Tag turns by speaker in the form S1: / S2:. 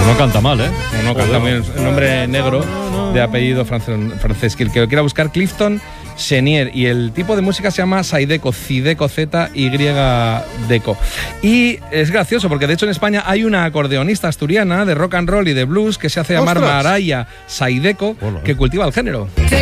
S1: Pues no canta mal, ¿eh?
S2: No canta muy bien. Un nombre negro de apellido francés. Que el que lo quiera buscar, Clifton Chenier. Y el tipo de música se llama Zydeco, Zydeco, Z-Y-Deco. Y es gracioso porque de hecho en España hay una acordeonista asturiana de rock and roll y de blues que se hace llamar Maraya Zydeco, que cultiva el género.